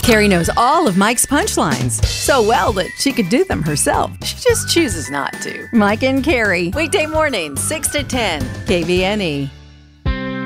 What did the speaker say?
Carrie knows all of Mike's punchlines so well that she could do them herself. She just chooses not to. Mike and Carrie, Weekday mornings, 6 to 10. KVNE.